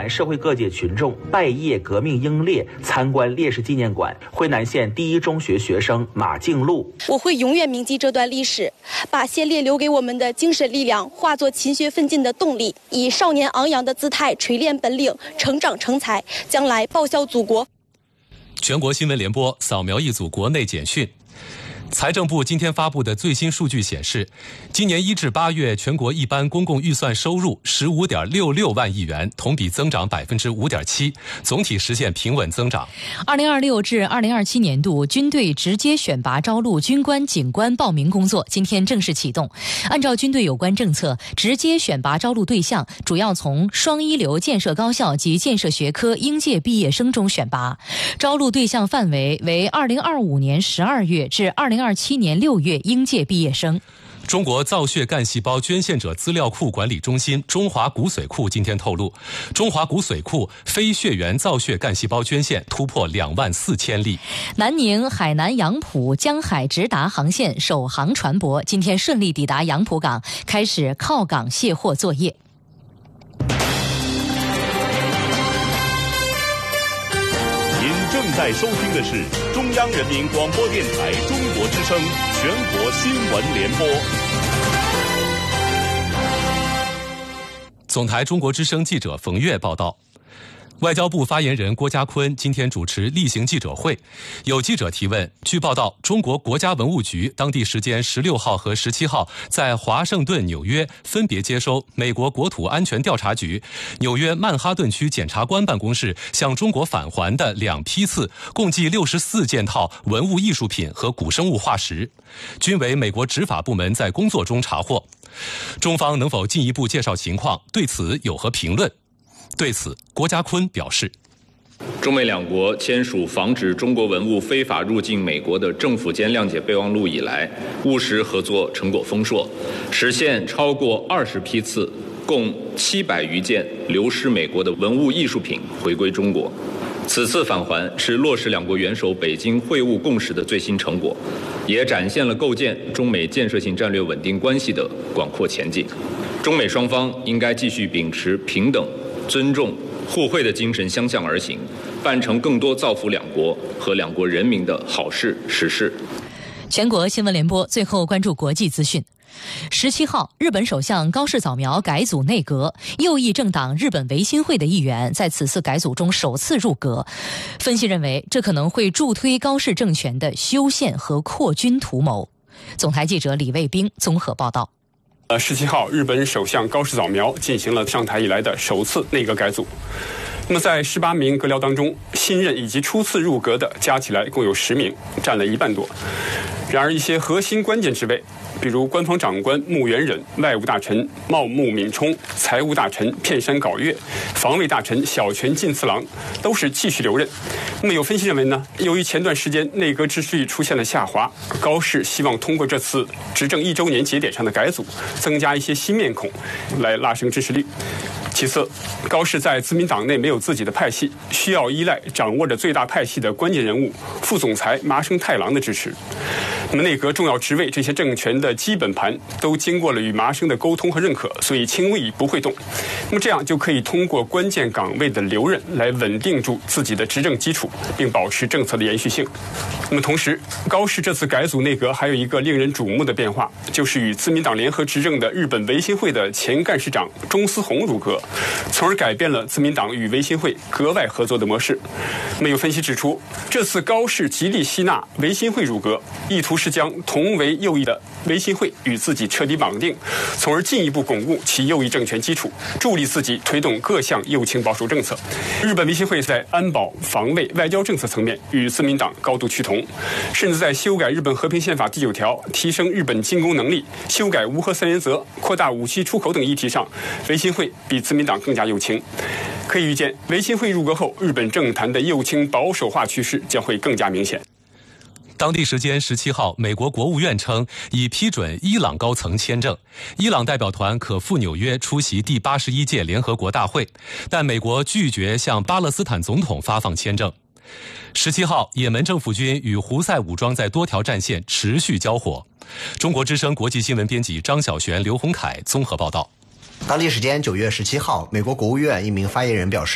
社会各界群众拜谒革命英烈，参观烈士纪念馆。惠南县第一中学学生马静璐： 我会永远铭记这段历史，把先烈留给我们的精神力量化作勤学奋进的动力，以少年昂扬的姿态锤炼本领，成长成才，将来报效祖国。 全国新闻联播扫描一组国内简讯。财政部今天发布的最新数据显示，今年1至8月全国一般公共预算收入15.66万亿元，同比增长5.7%，总体实现平稳增长。 2026至2027年度军队直接选拔招录军官、警官报名工作今天正式启动。按照军队有关政策，直接选拔招录对象主要从双一流建设高校及建设学科应届毕业生中选拔，招录对象范围为2025年12月至2027年6月应届毕业生。 中国造血干细胞捐献者资料库管理中心中华骨髓库今天透露，中华骨髓库非血缘造血干细胞捐献突破24000例。 南宁海南杨浦江海直达航线首航船舶今天顺利抵达杨浦港，开始靠港卸货作业。 您正在收听的是中央人民广播电台中国之声全国新闻联播。 总台中国之声记者冯月报道，外交部发言人郭家坤今天主持例行记者会，有记者提问。据报道，中国国家文物局当地时间16号和17号在华盛顿、纽约分别接收美国国土安全调查局、纽约曼哈顿区检察官办公室向中国返还的2批次，共计64件套文物艺术品和古生物化石，均为美国执法部门在工作中查获。中方能否进一步介绍情况，对此有何评论？对此，郭家坤表示， 中美两国签署防止中国文物非法入境美国的政府间谅解备忘录以来，务实合作成果丰硕，实现超过20批次，共700余件流失美国的文物艺术品回归中国。此次返还是落实两国元首北京会晤共识的最新成果，也展现了构建中美建设性战略稳定关系的广阔前景。中美双方应该继续秉持平等、尊重、互惠的精神相向而行，办成更多造福两国和两国人民的好事实事。 全国新闻联播最后关注国际资讯。17号，日本首相高市早苗改组内阁，右翼政党日本维新会的议员在此次改组中首次入阁。分析认为，这可能会助推高市政权的修宪和扩军图谋。总台记者李卫兵综合报道。 17号，日本首相高市早苗进行了上台以来的首次内阁改组。那么在18名阁僚当中，新任以及初次入阁的加起来共有10名，占了1半多。然而一些核心关键职位，比如官方长官木原忍、外务大臣茂木敏充、财务大臣片山杲月、防卫大臣小泉进次郎都是继续留任。那么有分析认为呢，由于前段时间内阁支持率出现了下滑，高市希望通过这次执政1周年节点上的改组，增加一些新面孔来拉升支持率。其次，高市在自民党内没有自己的派系，需要依赖掌握着最大派系的关键人物副总裁麻生太郎的支持。那么内阁重要职位这些政权的基本盘都经过了与麻生的沟通和认可，所以轻易不会动。那么这样就可以通过关键岗位的留任来稳定住自己的执政基础，并保持政策的延续性。那么同时，高市这次改组内阁还有一个令人瞩目的变化，就是与自民党联合执政的日本维新会的前干事长中司宏入阁，从而改变了自民党与维新会格外合作的模式。那么有分析指出，这次高市极力吸纳维新会入阁，意图是将同为右翼的维新会与自己彻底绑定，从而进一步巩固其右翼政权基础，助力自己推动各项右倾保守政策。日本维新会在安保、防卫、外交政策层面与自民党高度趋同，甚至在修改日本和平宪法第9条、提升日本进攻能力、修改无核3原则、扩大武器出口等议题上，维新会比自民党更加右倾。可以预见，维新会入阁后，日本政坛的右倾保守化趋势将会更加明显。 当地时间17号，美国国务院称已批准伊朗高层签证，伊朗代表团可赴纽约出席第81届联合国大会，但美国拒绝向巴勒斯坦总统发放签证。17号，也门政府军与胡塞武装在多条战线持续交火。中国之声国际新闻编辑张晓璇、刘洪凯综合报道。 当地时间9月17号，美国国务院一名发言人表示，